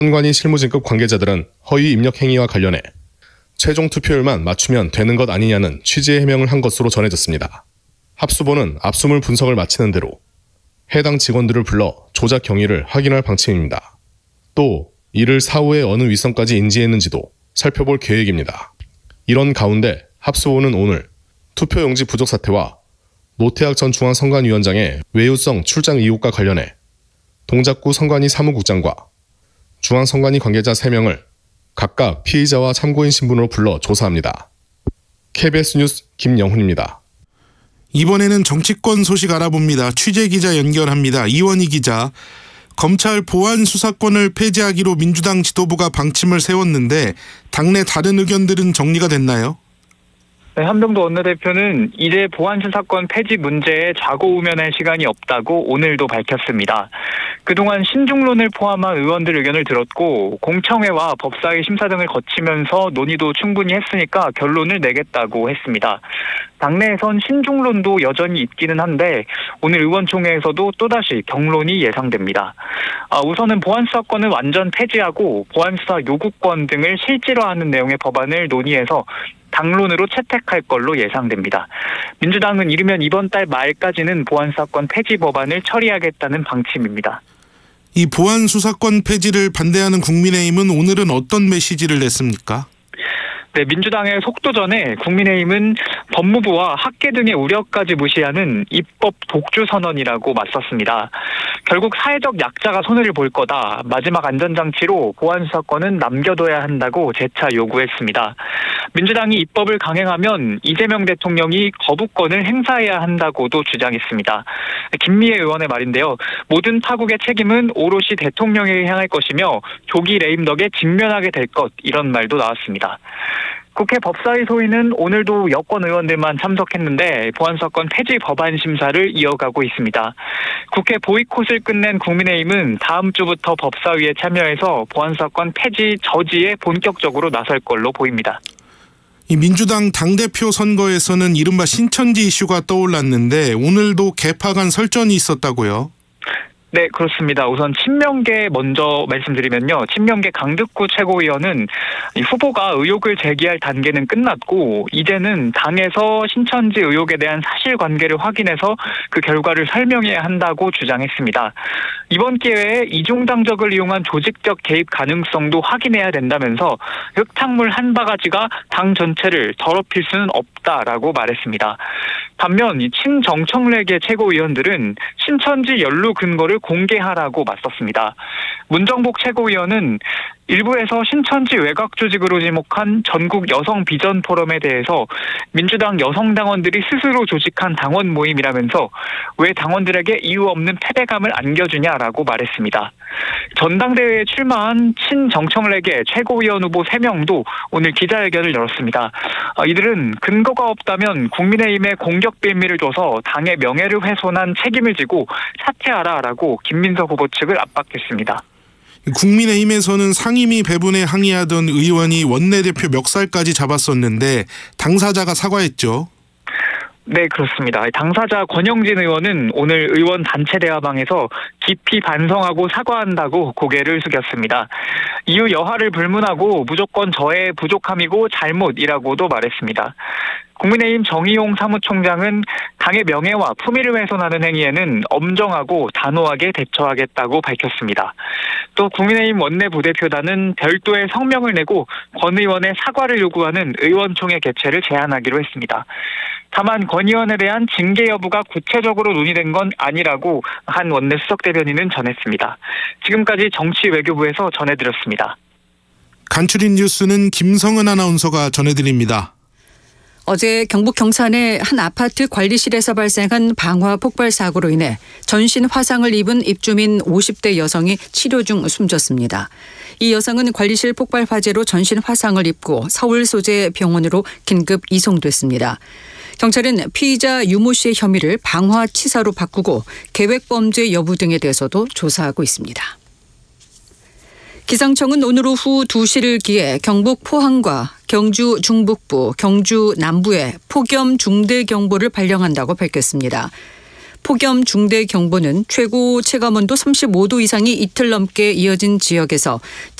선관위 실무진급 관계자들은 허위 입력 행위와 관련해 최종 투표율만 맞추면 되는 것 아니냐는 취지의 해명을 한 것으로 전해졌습니다. 합수본은 압수물 분석을 마치는 대로 해당 직원들을 불러 조작 경위를 확인할 방침입니다. 또 이를 사후에 어느 윗선까지 인지했는지도 살펴볼 계획입니다. 이런 가운데 합수본은 오늘 투표용지 부족 사태와 노태학 전 중앙선관위원장의 외유성 출장 의혹과 관련해 동작구 선관위 사무국장과 중앙선관위 관계자 3명을 각각 피의자와 참고인 신분으로 불러 조사합니다. KBS 뉴스 김영훈입니다. 이번에는 정치권 소식 알아봅니다. 취재기자 연결합니다. 이원희 기자. 검찰 보안 수사권을 폐지하기로 민주당 지도부가 방침을 세웠는데 당내 다른 의견들은 정리가 됐나요? 네, 한병도 원내대표는 이제 보안수사권 폐지 문제에 좌고우면할 시간이 없다고 오늘도 밝혔습니다. 그동안 신중론을 포함한 의원들 의견을 들었고 공청회와 법사위 심사 등을 거치면서 논의도 충분히 했으니까 결론을 내겠다고 했습니다. 당내에선 신중론도 여전히 있기는 한데 오늘 의원총회에서도 또다시 경론이 예상됩니다. 우선은 보안수사권을 완전 폐지하고 보안수사 요구권 등을 실질화하는 내용의 법안을 논의해서 당론으로 채택할 걸로 예상됩니다. 민주당은 이르면 이번 달 말까지는 보안수사권 폐지 법안을 처리하겠다는 방침입니다. 이 보안수사권 폐지를 반대하는 국민의힘은 오늘은 어떤 메시지를 냈습니까? 네, 민주당의 속도전에 국민의힘은 법무부와 학계 등의 우려까지 무시하는 입법 독주 선언이라고 맞섰습니다. 결국 사회적 약자가 손해를 볼 거다. 마지막 안전장치로 보안수사권은 남겨둬야 한다고 재차 요구했습니다. 민주당이 입법을 강행하면 이재명 대통령이 거부권을 행사해야 한다고도 주장했습니다. 김미애 의원의 말인데요. 모든 파국의 책임은 오롯이 대통령에게 향할 것이며 조기 레임 덕에 직면하게 될 것, 이런 말도 나왔습니다. 국회 법사위 소위는 오늘도 여권 의원들만 참석했는데 보안수사권 폐지 법안 심사를 이어가고 있습니다. 국회 보이콧을 끝낸 국민의힘은 다음 주부터 법사위에 참여해서 보안수사권 폐지 저지에 본격적으로 나설 걸로 보입니다. 이 민주당 당대표 선거에서는 이른바 신천지 이슈가 떠올랐는데 오늘도 개파 간 설전이 있었다고요? 네, 그렇습니다. 우선 친명계 먼저 말씀드리면요. 친명계 강득구 최고위원은 후보가 의혹을 제기할 단계는 끝났고 이제는 당에서 신천지 의혹에 대한 사실관계를 확인해서 그 결과를 설명해야 한다고 주장했습니다. 이번 기회에 이중당적을 이용한 조직적 개입 가능성도 확인해야 된다면서 흙탕물 한 바가지가 당 전체를 더럽힐 수는 없다라고 말했습니다. 반면 이 친정청래계 최고위원들은 신천지 연루 근거를 공개하라고 맞섰습니다. 문정복 최고위원은 일부에서 신천지 외곽 조직으로 지목한 전국 여성 비전 포럼에 대해서 민주당 여성 당원들이 스스로 조직한 당원 모임이라면서 왜 당원들에게 이유 없는 패배감을 안겨주냐라고 말했습니다. 전당대회에 출마한 친정청래계 최고위원 후보 3명도 오늘 기자회견을 열었습니다. 이들은 근거가 없다면 국민의힘에 공격 빌미를 줘서 당의 명예를 훼손한 책임을 지고 사퇴하라라고 김민석 후보 측을 압박했습니다. 국민의힘에서는 상임위 배분에 항의하던 의원이 원내대표 멱살까지 잡았었는데 당사자가 사과했죠. 네, 그렇습니다. 당사자 권영진 의원은 오늘 의원 단체 대화방에서 깊이 반성하고 사과한다고 고개를 숙였습니다. 이후 여하를 불문하고 무조건 저의 부족함이고 잘못이라고도 말했습니다. 국민의힘 정의용 사무총장은 당의 명예와 품위를 훼손하는 행위에는 엄정하고 단호하게 대처하겠다고 밝혔습니다. 또 국민의힘 원내부대표단은 별도의 성명을 내고 권 의원의 사과를 요구하는 의원총회 개최를 제안하기로 했습니다. 다만 권 의원에 대한 징계 여부가 구체적으로 논의된 건 아니라고 한 원내 수석 대변인은 전했습니다. 지금까지 정치외교부에서 전해드렸습니다. 간추린 뉴스는 김성은 아나운서가 전해드립니다. 어제 경북 경산의 한 아파트 관리실에서 발생한 방화 폭발 사고로 인해 전신 화상을 입은 입주민 50대 여성이 치료 중 숨졌습니다. 이 여성은 관리실 폭발 화재로 전신 화상을 입고 서울 소재 병원으로 긴급 이송됐습니다. 경찰은 피의자 유모 씨의 혐의를 방화치사로 바꾸고 계획범죄 여부 등에 대해서도 조사하고 있습니다. 기상청은 오늘 오후 2시를 기해 경북 포항과 경주 중북부, 경주 남부에 폭염 중대경보를 발령한다고 밝혔습니다. 폭염 중대 경보는 최고 체감온도 35도 이상이 이틀 넘게 이어진 지역에서